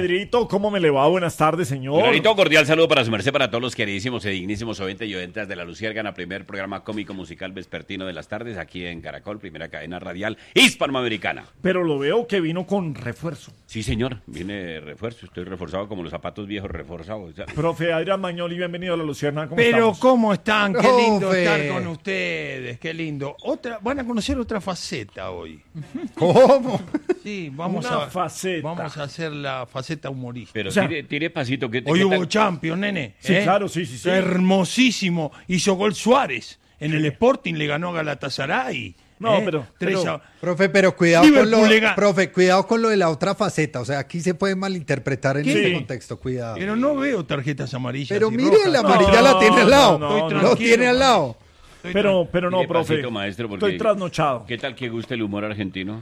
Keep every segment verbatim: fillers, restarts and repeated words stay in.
Pedrito, ¿cómo me le va? Buenas tardes, señor. Pedrito, cordial saludo para su merced, para todos los queridísimos e dignísimos oyentes y oyentas de La Luciérgana, primer programa cómico musical vespertino de las tardes, aquí en Caracol, primera cadena radial hispanoamericana. Pero lo veo que vino con refuerzo. Sí, señor, viene refuerzo, estoy reforzado como los zapatos viejos reforzados. Ya. Profe Adrián Magnoli, bienvenido a La Luciérgana. ¿Cómo Pero estamos? ¿cómo están? Qué lindo Profe. estar con ustedes, qué lindo. Otra, van a conocer otra faceta hoy. ¿Cómo? Sí, vamos Una a faceta. vamos a hacer la faceta humorística. Pero O sea, tire, tire pasito. ¿qué, Hoy qué hubo tal? Champions, nene. Sí, ¿eh? claro, sí, sí, sí. Hermosísimo. Hizo gol Suárez. En el Sporting le ganó a Galatasaray. No, ¿eh? pero- Tres pero- a- Profe, pero cuidado con Liverpool lo, le ga- profe, cuidado con lo de la otra faceta. O sea, aquí se puede malinterpretar en ¿Qué? este Sí. contexto. Cuidado. Pero no veo tarjetas amarillas. Pero y mire, rojas. la No, amarilla la tiene al lado. no, no, no. Lo Tranquilo, tiene al man. lado. Estoy Pero, pero no, Tire profe. pasito, maestro, porque- Estoy trasnochado. ¿Qué tal que guste el humor argentino?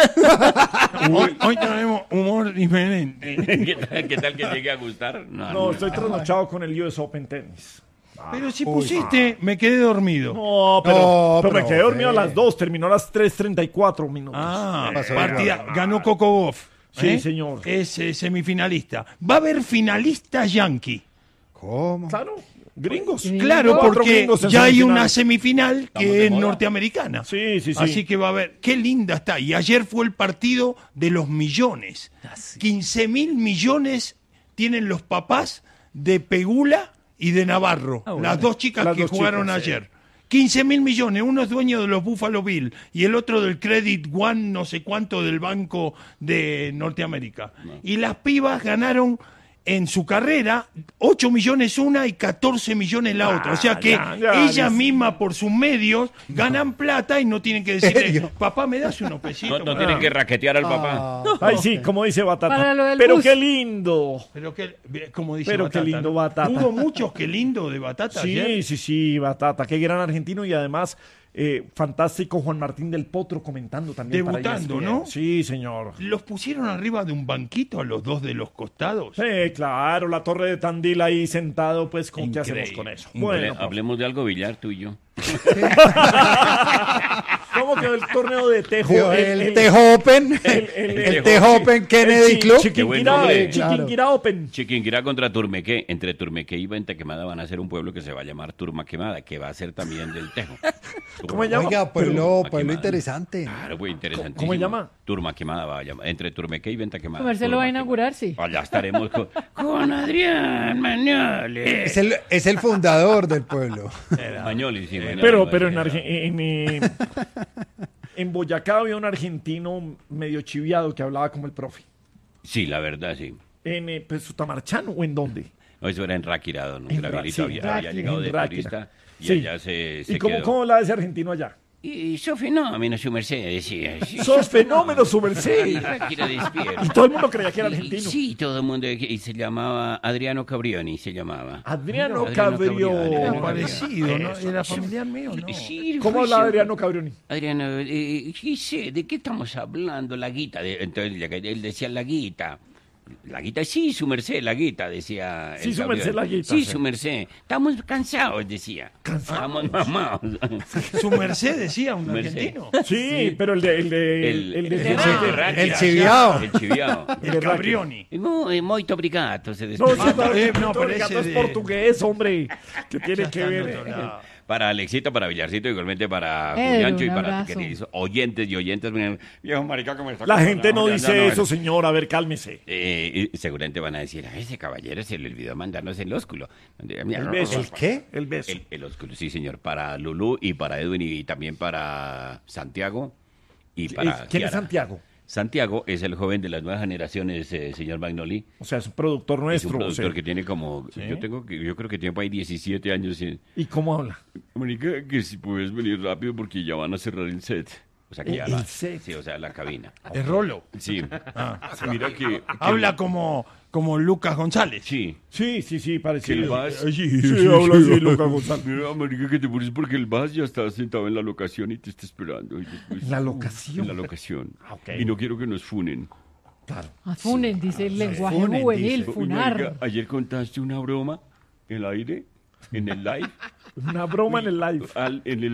Hoy, hoy tenemos humor diferente. ¿Qué, tal, qué tal que llegue a gustar? No, No, estoy trasnochado con el U S Open Tennis. Pero si pusiste, me quedé dormido. No, pero, No, pero me profe. quedé dormido a las dos, terminó a las tres treinta y cuatro minutos. Ah, pasó partida, ganó Coco Goff. Sí, ¿eh? señor. Es eh, semifinalista. Va a haber finalista yankee. ¿Cómo? Claro, gringos. Claro, Cuatro porque gringos en ya hay semifinal. una semifinal Estamos de que es moda. norteamericana. Sí, sí, sí. Así que va a haber. Qué linda está. Y ayer fue el partido de los millones. quince mil millones tienen los papás de Pegula y de Navarro. Las dos chicas Las que dos jugaron chicas, sí. ayer. quince mil millones. Uno es dueño de los Buffalo Bills y el otro del Credit One, no sé cuánto, del Banco de Norteamérica. Y las pibas ganaron en su carrera ocho millones una y catorce millones la otra. O sea que ya, ya, ellas ya. mismas por sus medios ganan plata y no tienen que decirle, ¿Serio? papá, ¿me das unos No, pesitos? no Ah. tienen que raquetear al papá. Ah, Ay, sí, como dice Batata. Para lo del Pero bus. qué lindo. Pero que, como dice Pero qué Batata, lindo ¿no? Batata. Hubo muchos que lindo de Batata Sí, ayer. sí, sí, Batata. Qué gran argentino y además eh, fantástico Juan Martín del Potro comentando también. para Debutando, E S P N. ¿no? Sí, señor. Los pusieron arriba de un banquito a los dos de los costados. Sí, claro, la torre de Tandil ahí sentado, pues, ¿con qué Increíble. hacemos con eso? Hable- Bueno, profe. hablemos de algo, Villar, tú y yo. ¿Cómo quedó el torneo de Tejo? Digo, el Tejo Open, el- el- el Tejo Open Kennedy el chi- Club. Qué buen Chiquinquirá, nombre. eh, Chiquinquirá Open. Chiquinquirá contra Turmequé. Entre Turmequé y Venta Quemada van a ser un pueblo que se va a llamar Turma Quemada, que va a ser también del Tejo. ¿Cómo se llama? Oiga, pueblo, Turma pueblo Quemada. interesante. Claro, muy interesante. ¿Cómo se llama? Turma Quemada va a llamar. Entre Turmequé y Venta Quemada. Comerse lo Turma va a Quemada. inaugurar, sí. Allá estaremos con, con Adrián Magnoli. Es el, es el fundador del pueblo. Magnoli, sí. Magnoli, Pero, va a pero en, ser- Arge- en, eh, en Boyacá había un argentino medio chiviado que hablaba como el profe. Sí, la verdad, sí. ¿En eh, pues, Sutamarchano o en dónde? No, eso era en Ráquira, don En Gabrielito. Ra- había, sí, había Ráquira, llegado en de Ráquira. turista y Sí. allá se, se ¿Y cómo, quedó. cómo la de ese argentino allá? Y sos fenómeno, su merced, decía. Sí, ¡Sos fenómeno, su merced! Ráquira despierta. Y todo el mundo creía que era argentino. Sí, todo el mundo. Y se llamaba Adriano Cabrioni, se llamaba. Adriano Adriano Cabrió. Cabrió, Era Adriano parecido, ¿no? Era familiar mío, ¿no? Sí, ¿Cómo fue hablaba ese- Adriano Cabrioni? Adriano, eh, ¿qué sé? ¿De qué estamos hablando? La guita. De- entonces él decía la guita. La guita, sí, su merced, la guita, decía. Sí, el su Cabrioni. merced, la guita, Sí, sí. su merced. Estamos cansados, decía. Estamos mamados. Su merced decía un Su merced. argentino. Sí, pero el de... El de... El, el de- el- el- el- el- Ráquira. el chiviao. El chiviao. El Cabrioni. Muy, muy obrigado, se No, despidió. eso no, eh, no, no, pero el gato ese es de- portugués, hombre. Que tiene Ya que está en ver. otro lado. Para Alexito, para Villarcito, igualmente para Pedro, Juliancho y un para abrazo. queridos oyentes y oyentes. Miren, viejo marica, ¿cómo está? La gente no Ya, dice ya, no, eso, señor. A ver, cálmese. Eh, y seguramente van a decir, a ese caballero se le olvidó mandarnos el ósculo. El beso. ¿El qué? El beso. El, el ósculo, sí, señor. Para Lulú y para Edwin y también para Santiago y para Eh, ¿Quién es Kiara. Santiago? Santiago es el joven de las nuevas generaciones, eh, señor Magnoli. O sea, es un productor Es un nuestro. o productor sea. que tiene como, yo tengo que, yo creo que tiene por ahí diecisiete años. y- ¿Y cómo habla? Marica, que si puedes venir rápido porque ya van a cerrar el set. O sea, que El- ya el va. set. Sí, o sea, la cabina. Es Rolo. Sí. Mira que... que- Habla como, como Lucas González. Sí. Sí, sí, sí, Que el parecido. Vaz... Sí, sí, habla así, Lucas González. Mira, marica, que te pones porque el Vaz ya está sentado en la locación y te está esperando. Y después- ¿En la locación? En la locación. Ah, ok. Y no quiero que nos funen. Claro. Ah, funen, dice el lenguaje funen, juvenil, dice. Uy, funar. marica, ayer contaste una broma en el aire, en el live. Una broma en el live. Al- en el